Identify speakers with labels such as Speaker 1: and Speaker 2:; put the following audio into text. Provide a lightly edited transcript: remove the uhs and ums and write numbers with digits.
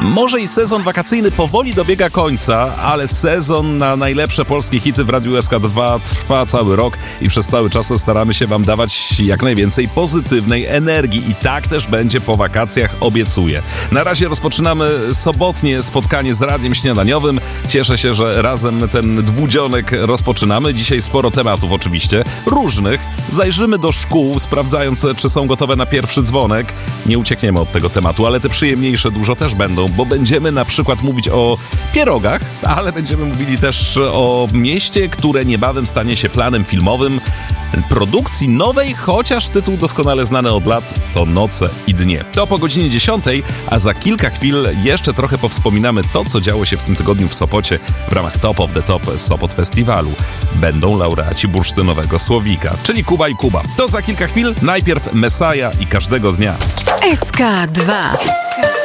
Speaker 1: Może i sezon wakacyjny powoli dobiega końca, ale sezon na najlepsze polskie hity w Radiu SK2 trwa cały rok i przez cały czas staramy się wam dawać jak najwięcej pozytywnej energii i tak też będzie po wakacjach, obiecuję. Na razie rozpoczynamy sobotnie spotkanie z Radiem Śniadaniowym. Cieszę się, że razem ten dwudzionek rozpoczynamy. Dzisiaj sporo tematów oczywiście, różnych. Zajrzymy do szkół, sprawdzając, czy są gotowe na pierwszy dzwonek. Nie uciekniemy od tego tematu, ale te przyjemniejsze dużo też będą, bo będziemy na przykład mówić o pierogach, ale będziemy mówili też o mieście, które niebawem stanie się planem filmowym produkcji nowej, chociaż tytuł doskonale znany od lat to Noce i Dnie. To po godzinie 10, a za kilka chwil jeszcze trochę powspominamy to, co działo się w tym tygodniu w Sopocie w ramach Top of the Top Sopot Festiwalu. Będą laureaci bursztynowego słowika, czyli Kuba i Kuba. To za kilka chwil, najpierw Messiah i Każdego dnia.
Speaker 2: SK2.